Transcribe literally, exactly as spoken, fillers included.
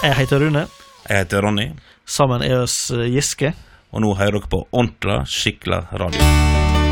Jeg heter Rune. Jeg heter Ronny. Sammen er oss Giske. Og nå hører dere på Ordentlig Skikkelig Radio.